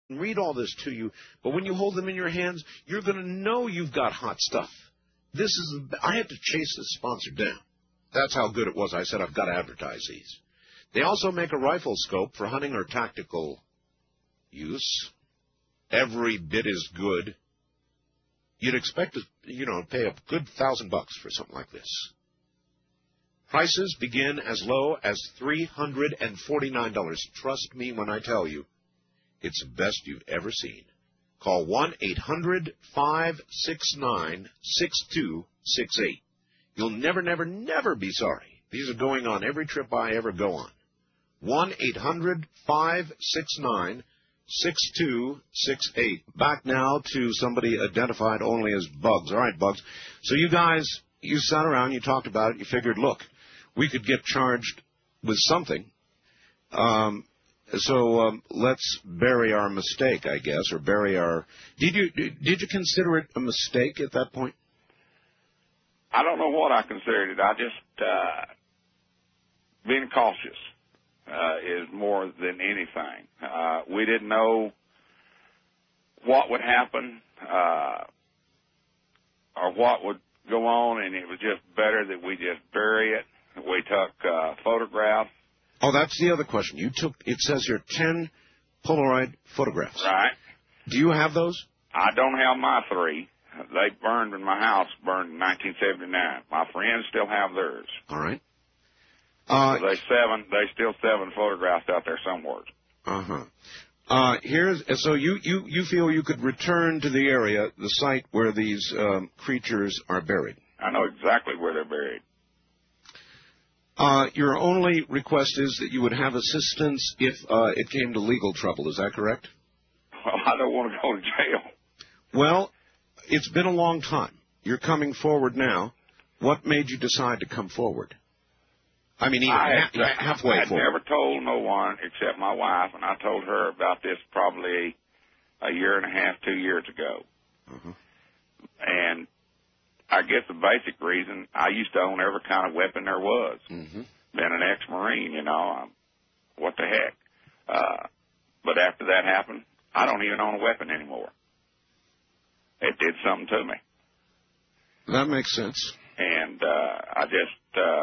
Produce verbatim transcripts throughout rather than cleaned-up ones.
read all this to you, but when you hold them in your hands, you're going to know you've got hot stuff. This is, I had to chase this sponsor down. That's how good it was. I said, I've got to advertise these. They also make a rifle scope for hunting or tactical use. Every bit is good. You'd expect to, you know, pay a good thousand bucks for something like this. Prices begin as low as three hundred forty-nine dollars. Trust me when I tell you, it's the best you've ever seen. Call one eight hundred five six nine six two six eight. You'll never, never, never be sorry. These are going on every trip I ever go on. one eight hundred five six nine six two six eight. Back now to somebody identified only as Bugs. All right, Bugs. So you guys, you sat around, you talked about it, you figured, look, we could get charged with something. Um, so um, let's bury our mistake, I guess, or bury our... Did you did you consider it a mistake at that point? I don't know what I considered it. I just, uh, being cautious uh, is more than anything. Uh, we didn't know what would happen uh, or what would go on, and it was just better that we just bury it. We took uh, photographs. Oh, that's the other question. You took, it says here, ten Polaroid photographs. Right. Do you have those? I don't have my three. They burned in my house, burned in nineteen seventy-nine. My friends still have theirs. All right. Uh, so they seven. They still seven photographs out there somewhere. Uh-huh. Uh Here's so you you you feel you could return to the area, the site where these um, creatures are buried. I know exactly where they're buried. Uh, your only request is that you would have assistance if uh, it came to legal trouble. Is that correct? Well, I don't want to go to jail. Well, it's been a long time. You're coming forward now. What made you decide to come forward? I mean, even I ha- had, halfway I had forward. never told no one except my wife, and I told her about this probably a year and a half, two years ago. Uh-huh. And I guess the basic reason, I used to own every kind of weapon there was. Mm-hmm. Been an ex-Marine, you know, um, what the heck. Uh, but after that happened, I don't even own a weapon anymore. It did something to me. That makes sense. And uh, I just, uh,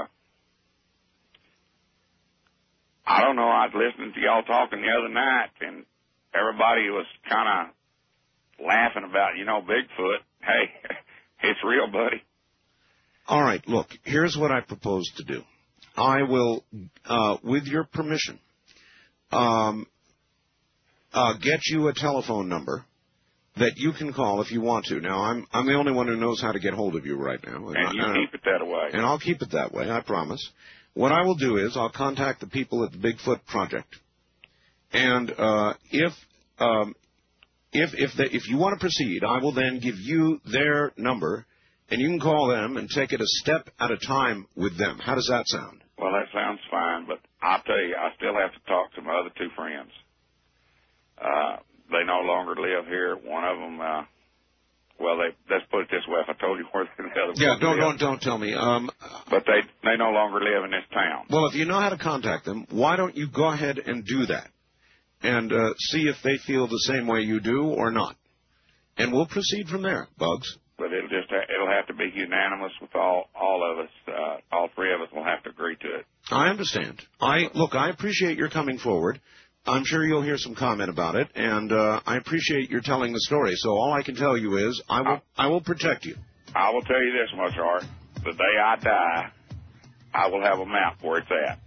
I don't know, I was listening to y'all talking the other night, and everybody was kind of laughing about, you know, Bigfoot. Hey, it's real, buddy. All right, look, here's what I propose to do. I will, uh, with your permission, um, uh, get you a telephone number that you can call if you want to. Now, I'm I'm the only one who knows how to get hold of you right now. And, and you I, keep it that way. And I'll keep it that way, I promise. What I will do is I'll contact the people at the Bigfoot Project. And uh, if um, if if they, if you want to proceed, I will then give you their number, and you can call them and take it a step at a time with them. How does that sound? Well, that sounds fine, but I'll tell you, I still have to talk to my other two friends. Uh, they no longer live here. One of them, uh, well, they let's put it this way: if I told you where the other yeah, don't live, don't don't tell me. Um, but they they no longer live in this town. Well, if you know how to contact them, why don't you go ahead and do that, and uh, see if they feel the same way you do or not, and we'll proceed from there, Bugs. But it'll just ha- it'll have to be unanimous with all all of us. Uh, all three of us will have to agree to it. I understand. I look. I appreciate your coming forward. I'm sure you'll hear some comment about it, and uh, I appreciate your telling the story. So all I can tell you is I will I, I will protect you. I will tell you this much, Art. The day I die, I will have a map where it's at.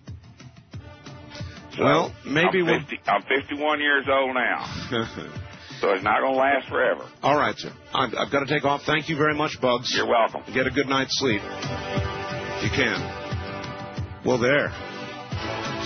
So well, maybe I'm, fifty, I'm fifty-one years old now. So it's not going to last forever. All right, sir. I've, I've got to take off. Thank you very much, Bugs. You're welcome. Get a good night's sleep if you can. Well, there.